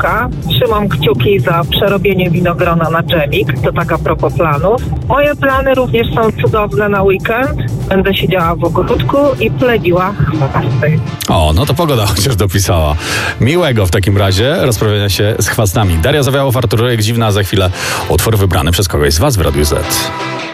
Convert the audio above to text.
jabłka. Trzymam kciuki za przerobienie winogrona na dżemik. To tak a propos planów. Moje plany również są cudowne na weekend. Będę siedziała w ogródku i pleniła chwasty. O, no to pogoda chociaż dopisała. Miłego w takim razie rozprawiania się z chwastami. Daria Zawiałow, Artur Rojek, Dziwna, za chwilę utwór wybrany przez kogoś z Was w Radiu Z.